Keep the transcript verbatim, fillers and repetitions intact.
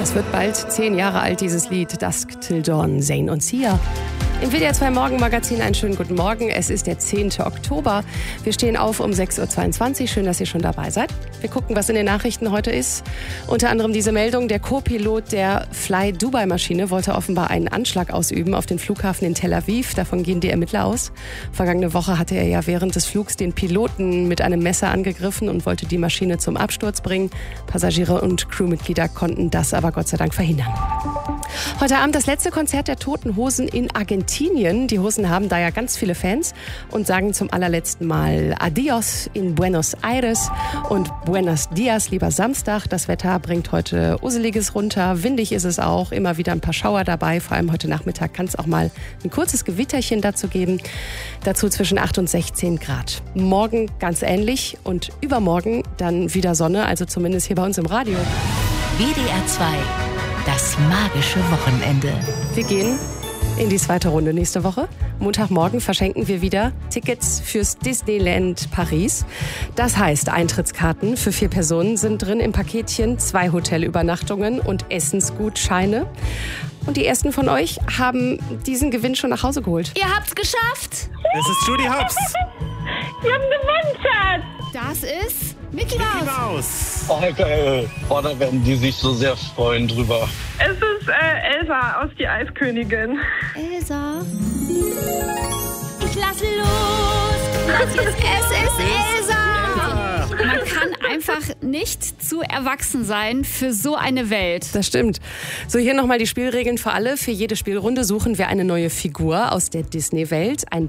Es wird bald zehn Jahre alt, dieses Lied Dusk Till Dawn, Zayn und Sia. Im W D R zwei Morgenmagazin einen schönen guten Morgen. Es ist der zehnte Oktober. Wir stehen auf um sechs Uhr zweiundzwanzig. Schön, dass ihr schon dabei seid. Wir gucken, was in den Nachrichten heute ist. Unter anderem diese Meldung: Der Co-Pilot der Fly-Dubai-Maschine wollte offenbar einen Anschlag ausüben auf den Flughafen in Tel Aviv. Davon gehen die Ermittler aus. Vergangene Woche hatte er ja während des Flugs den Piloten mit einem Messer angegriffen und wollte die Maschine zum Absturz bringen. Passagiere und Crewmitglieder konnten das aber Gott sei Dank verhindern. Heute Abend das letzte Konzert der Toten Hosen in Argentinien. Die Hosen haben da ja ganz viele Fans und sagen zum allerletzten Mal Adios in Buenos Aires und Buenos Dias, lieber Samstag. Das Wetter bringt heute Useliges runter. Windig ist es auch, immer wieder ein paar Schauer dabei. Vor allem heute Nachmittag kann es auch mal ein kurzes Gewitterchen dazu geben. Dazu zwischen acht und sechzehn Grad. Morgen ganz ähnlich und übermorgen dann wieder Sonne, also zumindest hier bei uns im Radio. W D R zwei. Das magische Wochenende. Wir gehen in die zweite Runde nächste Woche. Montagmorgen verschenken wir wieder Tickets fürs Disneyland Paris. Das heißt, Eintrittskarten für vier Personen sind drin im Paketchen, zwei Hotelübernachtungen und Essensgutscheine. Und die ersten von euch haben diesen Gewinn schon nach Hause geholt. Ihr habt's geschafft! Es ist Judy Hopps. Wir haben gewonnen, Schatz! Das ist Mickey Mickey Mouse. Mouse. Oh, geil. Oh, da werden die sich so sehr freuen drüber. Es ist äh, Elsa aus Die Eiskönigin. Elsa. Ich lasse los. Lass jetzt, es ist Elsa. Man kann einfach nicht zu erwachsen sein für so eine Welt. Das stimmt. So, hier nochmal die Spielregeln für alle. Für jede Spielrunde suchen wir eine neue Figur aus der Disney-Welt. Ein